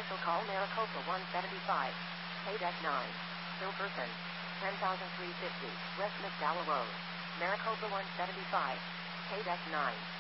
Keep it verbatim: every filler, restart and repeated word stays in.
Also call Maricopa one seventy-five. K-Deck nine. Bill person. ten thousand three hundred fifty. West McDowell Road. Maricopa one seventy-five. K-Deck nine.